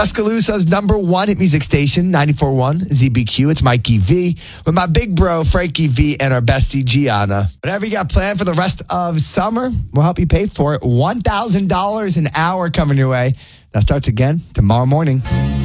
Tuscaloosa's number one hit music station, 94.1 ZBQ. It's Mikey V with my big bro, Frankie V, and our bestie, Gianna. Whatever you got planned for the rest of summer, we'll help you pay for it. $1,000 an hour coming your way. That starts again tomorrow morning.